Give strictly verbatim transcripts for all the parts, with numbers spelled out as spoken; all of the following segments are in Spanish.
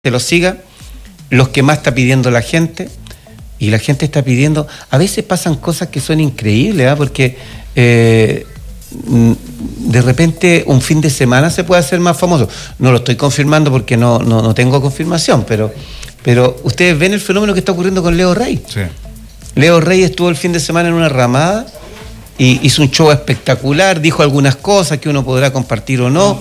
te lo siga, los que más está pidiendo la gente, y la gente está pidiendo, a veces pasan cosas que son increíbles, ¿eh? porque eh, de repente un fin de semana se puede hacer más famoso. No lo estoy confirmando porque no, no, no tengo confirmación, pero, pero ustedes ven el fenómeno que está ocurriendo con Leo Rey. Sí. Leo Rey estuvo el fin de semana en una ramada y hizo un show espectacular, dijo algunas cosas que uno podrá compartir o no.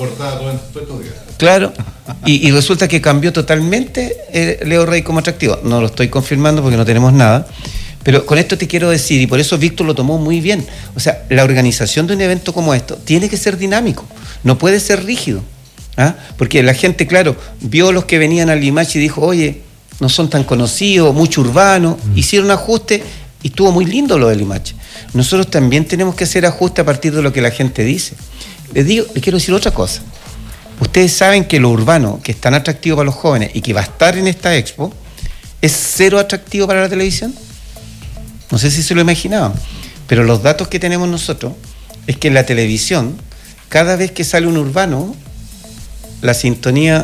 Claro, y, y resulta que cambió totalmente eh, Leo Rey como atractivo. No lo estoy confirmando porque no tenemos nada, pero con esto te quiero decir, y por eso Víctor lo tomó muy bien, o sea, la organización de un evento como esto tiene que ser dinámico, no puede ser rígido, ¿ah? Porque la gente, claro, vio los que venían al Limache y dijo, oye, no son tan conocidos, mucho urbano, mm. hicieron ajustes y estuvo muy lindo lo del Limache. Nosotros también tenemos que hacer ajustes a partir de lo que la gente dice. Les digo, les quiero decir otra cosa. Ustedes saben que lo urbano, que es tan atractivo para los jóvenes y que va a estar en esta expo, es cero atractivo para la televisión. No sé si se lo imaginaban, pero los datos que tenemos nosotros es que en la televisión, cada vez que sale un urbano, la sintonía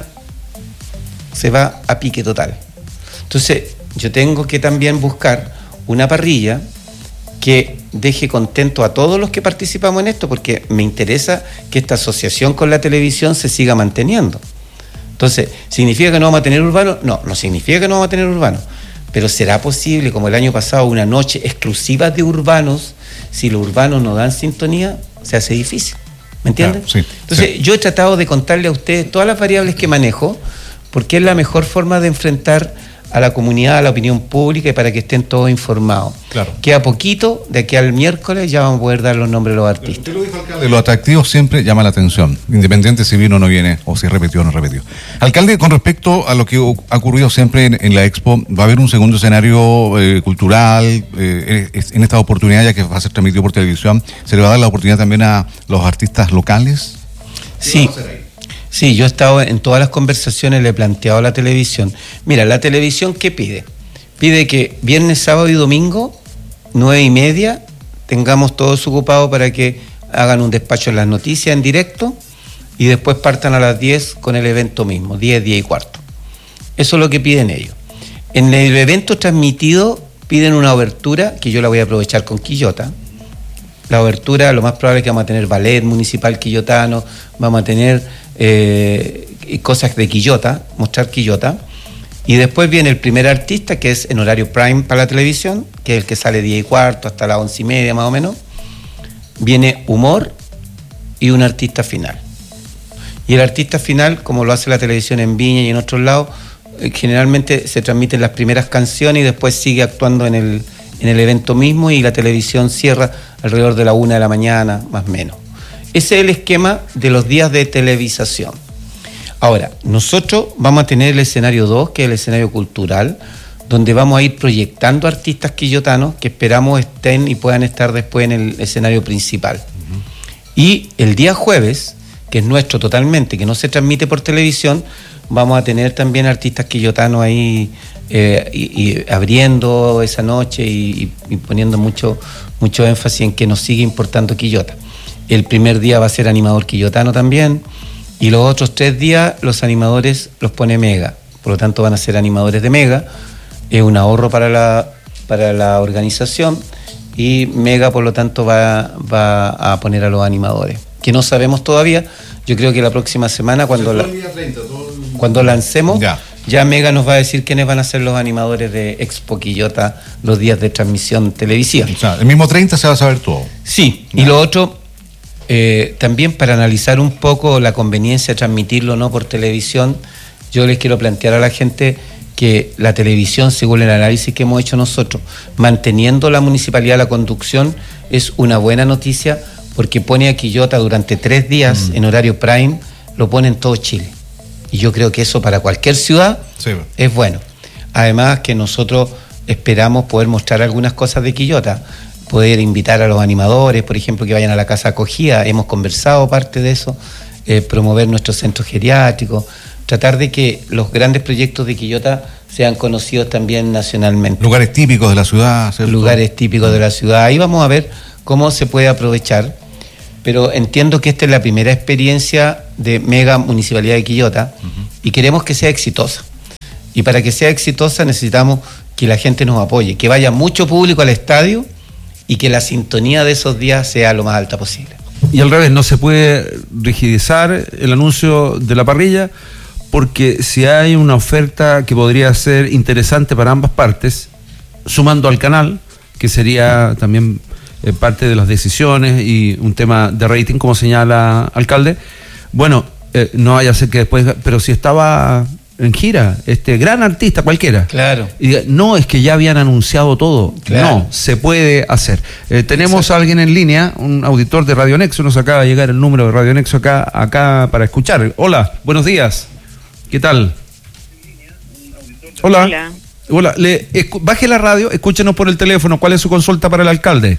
se va a pique total. Entonces, yo tengo que también buscar una parrilla que deje contento a todos los que participamos en esto, porque me interesa que esta asociación con la televisión se siga manteniendo. Entonces, ¿significa que no vamos a tener urbano? No, no significa que no vamos a tener urbano, pero ¿será posible, como el año pasado, una noche exclusiva de urbanos? Si los urbanos no dan sintonía, se hace difícil, ¿me entienden? Claro, sí, Entonces, sí. yo he tratado de contarle a ustedes todas las variables que manejo, porque es la mejor forma de enfrentar a la comunidad, a la opinión pública y para que estén todos informados. Claro. Queda poquito, de aquí al miércoles ya vamos a poder dar los nombres de los artistas. Usted lo dijo, alcalde, lo atractivo siempre llama la atención, independiente si vino o no viene, o si repetió o no repetió. Alcalde, con respecto a lo que ha ocurrido siempre en, en la Expo, ¿va a haber un segundo escenario eh, cultural? Eh, en esta oportunidad, ya que va a ser transmitido por televisión, ¿se le va a dar la oportunidad también a los artistas locales? Sí. Sí, yo he estado en todas las conversaciones, le he planteado a la televisión. Mira, la televisión, ¿qué pide? Pide que viernes, sábado y domingo, nueve y media, tengamos todos ocupados para que hagan un despacho en las noticias en directo y después partan a las diez con el evento mismo, diez, diez y cuarto. Eso es lo que piden ellos. En el evento transmitido piden una obertura, que yo la voy a aprovechar con Quillota. La obertura, lo más probable es que vamos a tener ballet municipal quillotano, vamos a tener eh, cosas de Quillota, mostrar Quillota, y después viene el primer artista, que es en horario prime para la televisión, que es el que sale diez y cuarto hasta las once y media más o menos. Viene humor y un artista final. Y el artista final, como lo hace la televisión en Viña y en otros lados, eh, generalmente se transmiten las primeras canciones y después sigue actuando en el en el evento mismo y la televisión cierra alrededor de la una de la mañana, más o menos. Ese es el esquema de los días de televisación. Ahora, nosotros vamos a tener el escenario dos, que es el escenario cultural, donde vamos a ir proyectando artistas quillotanos que esperamos estén y puedan estar después en el escenario principal. Uh-huh. Y el día jueves, que es nuestro totalmente, que no se transmite por televisión, vamos a tener también artistas quillotanos ahí eh, y, y abriendo esa noche y, y, y poniendo mucho, mucho énfasis en que nos sigue importando Quillota. El primer día va a ser animador quillotano también, y los otros tres días los animadores los pone Mega, por lo tanto van a ser animadores de Mega. Es un ahorro para la, para la organización, y Mega por lo tanto va, va a poner a los animadores, que no sabemos todavía. Yo creo que la próxima semana, cuando, la, cuando lancemos, ya. ya Mega nos va a decir quiénes van a ser los animadores de Expo Quillota los días de transmisión televisiva. O sea, el mismo treinta se va a saber todo. Sí, ya. Y lo otro, eh, también para analizar un poco la conveniencia de transmitirlo o no por televisión, yo les quiero plantear a la gente que la televisión, según el análisis que hemos hecho nosotros, manteniendo la municipalidad de la conducción, es una buena noticia, porque pone a Quillota durante tres días mm. en horario prime, lo pone en todo Chile. Y yo creo que eso para cualquier ciudad sí. es bueno. Además que nosotros esperamos poder mostrar algunas cosas de Quillota, poder invitar a los animadores, por ejemplo, que vayan a la casa acogida, hemos conversado parte de eso, eh, promover nuestros centros geriátricos, tratar de que los grandes proyectos de Quillota sean conocidos también nacionalmente. Lugares típicos de la ciudad, ¿cierto? Lugares típicos de la ciudad. Ahí vamos a ver cómo se puede aprovechar. Pero entiendo que esta es la primera experiencia de Mega Municipalidad de Quillota uh-huh. y queremos que sea exitosa. Y para que sea exitosa necesitamos que la gente nos apoye, que vaya mucho público al estadio y que la sintonía de esos días sea lo más alta posible. Y al revés, no se puede rigidizar el anuncio de la parrilla, porque si hay una oferta que podría ser interesante para ambas partes, sumando al canal, que sería también eh, parte de las decisiones y un tema de rating, como señala alcalde, bueno, eh, no vaya a ser que después, pero si estaba en gira, este gran artista cualquiera, claro, y diga, no, es que ya habían anunciado todo, claro. No, se puede hacer. Eh, tenemos Exacto. a alguien en línea, un auditor de Radio Nexo, nos acaba de llegar el número de Radio Nexo acá, acá para escuchar. Hola, buenos días, ¿qué tal? Hola. Hola. Hola. Le, escu- baje la radio, escúchenos por el teléfono. ¿Cuál es su consulta para el alcalde?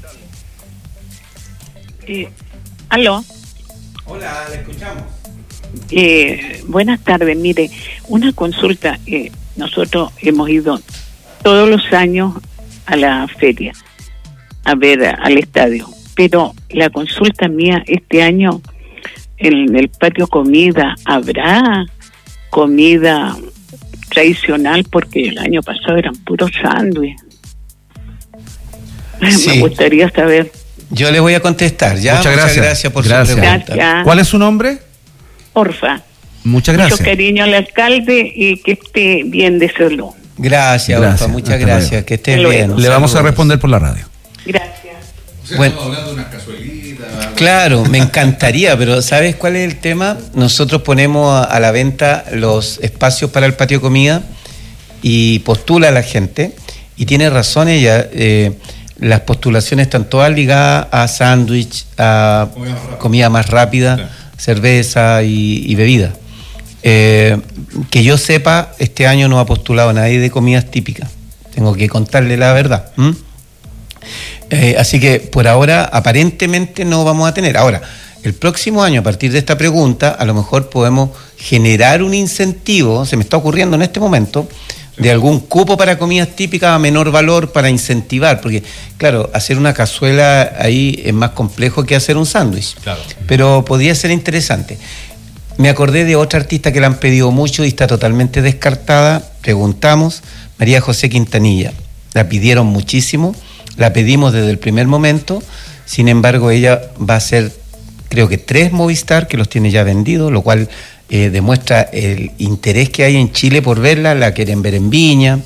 Eh, ¿Aló? Hola, le escuchamos. Eh, buenas tardes, mire, una consulta. Eh, nosotros hemos ido todos los años a la feria, a ver al estadio, pero la consulta mía este año, en el patio comida, ¿habrá comida tradicional? Porque el año pasado eran puros sándwiches. Sí. Me gustaría saber. Yo le voy a contestar, ¿ya? Muchas gracias, Muchas gracias por gracias. su pregunta. Gracias. ¿Cuál es su nombre? Porfa. Muchas gracias. Mucho cariño al alcalde y que esté bien de salud. Gracias, gracias. Orfa, muchas Hasta gracias, luego. que esté bien. Le vamos a responder por la radio. Gracias. O sea, bueno, estamos hablando de unas cazuelitas. Claro, me encantaría, pero ¿sabes cuál es el tema? Nosotros ponemos a, a la venta los espacios para el patio comida y postula a la gente, y tiene razón ella, eh, las postulaciones están todas ligadas a sándwich, a comida más rápida, comida más rápida sí. cerveza y, y bebida. Eh, que yo sepa, este año no ha postulado nadie de comidas típicas. Tengo que contarle la verdad. ¿Mm? Eh, así que por ahora, aparentemente no vamos a tener. Ahora, el próximo año, a partir de esta pregunta, a lo mejor podemos generar un incentivo, se me está ocurriendo en este momento, de algún cupo para comidas típicas a menor valor para incentivar, porque claro, hacer una cazuela ahí es más complejo que hacer un sándwich, claro. Pero podría ser interesante. Me acordé de otra artista que la han pedido mucho y está totalmente descartada, preguntamos, María José Quintanilla, la pidieron muchísimo, la pedimos desde el primer momento, sin embargo ella va a hacer, creo que tres Movistar, que los tiene ya vendidos, lo cual Eh, demuestra el interés que hay en Chile por verla, la quieren ver en Viña,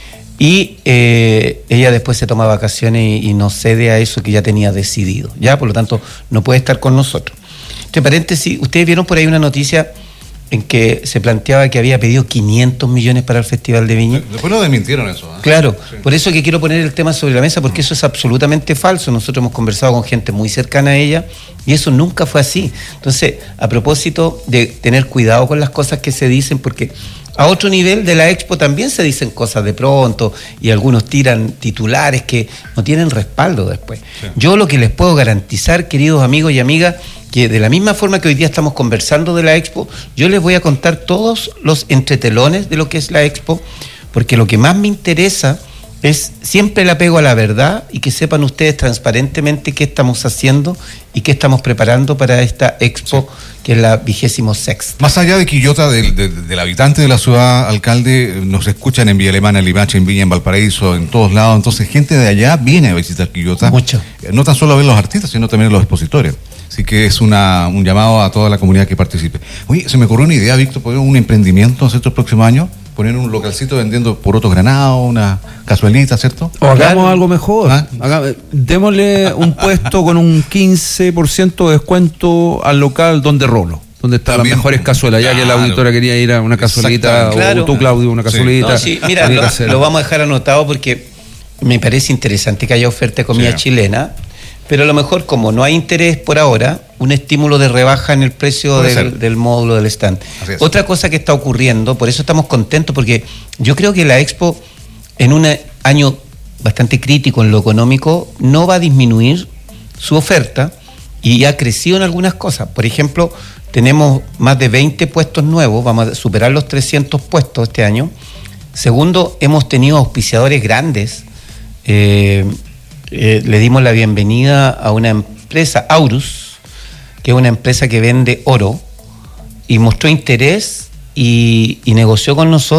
y eh, ella después se toma vacaciones y, y no cede a eso que ya tenía decidido, ya, por lo tanto no puede estar con nosotros. Entre paréntesis, ustedes vieron por ahí una noticia en que se planteaba que había pedido quinientos millones para el Festival de Viña. Después lo desmintieron eso, ¿eh? Claro, sí. Por eso que quiero poner el tema sobre la mesa, porque eso es absolutamente falso. Nosotros hemos conversado con gente muy cercana a ella y eso nunca fue así. Entonces, a propósito de tener cuidado con las cosas que se dicen, porque a otro nivel de la Expo también se dicen cosas de pronto y algunos tiran titulares que no tienen respaldo después. Sí. Yo lo que les puedo garantizar, queridos amigos y amigas, que de la misma forma que hoy día estamos conversando de la Expo, yo les voy a contar todos los entretelones de lo que es la Expo, porque lo que más me interesa es siempre el apego a la verdad y que sepan ustedes transparentemente qué estamos haciendo y qué estamos preparando para esta Expo, sí. que es la vigésimo sexta. Más allá de Quillota, del, del, del habitante de la ciudad, alcalde, nos escuchan en Villa Alemana, en Limache, en Viña, en Valparaíso, en todos lados, entonces gente de allá viene a visitar Quillota. Mucho. No tan solo a ver los artistas, sino también a los expositores. Así que es una, un llamado a toda la comunidad que participe. Oye, se me ocurrió una idea, Víctor, poner un emprendimiento en estos próximos años, poner un localcito vendiendo porotos granados, una cazuelita, ¿cierto? O hagamos algo mejor. ¿Ah? Haga, démosle un puesto con un quince por ciento de descuento al local Donde Rolo, donde están las mejores cazuelas, ya claro. que la auditora quería ir a una cazuelita, o claro. tú, Claudio, una cazuelita. Sí. No, sí, mira, lo, lo vamos a dejar anotado porque me parece interesante que haya oferta de comida sí. chilena. Pero a lo mejor, como no hay interés por ahora, un estímulo de rebaja en el precio del, del módulo del stand. Otra cosa que está ocurriendo, por eso estamos contentos, porque yo creo que la Expo, en un año bastante crítico en lo económico, no va a disminuir su oferta y ha crecido en algunas cosas. Por ejemplo, tenemos más de veinte puestos nuevos, vamos a superar los trescientos puestos este año. Segundo, hemos tenido auspiciadores grandes. Eh, Eh, le dimos la bienvenida a una empresa, Aurus, que es una empresa que vende oro, y mostró interés y, y negoció con nosotros.